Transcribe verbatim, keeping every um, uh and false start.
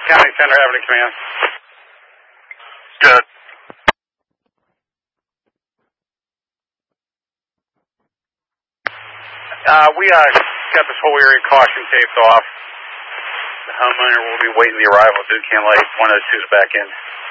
County Center, Avenue Command. Good. Uh, we uh, got this whole area caution taped off. The homeowner will be waiting the arrival of Duquesne Lake. one oh two is back in.